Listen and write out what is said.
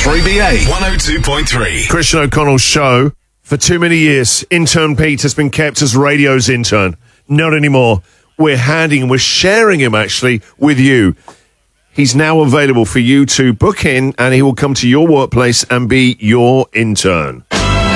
3BA 102.3. Christian O'Connell's show. For too many years, intern Pete has been kept as radio's intern. Not anymore. We're sharing him actually with you. He's now available for you to book in, and he will come to your workplace and be your intern.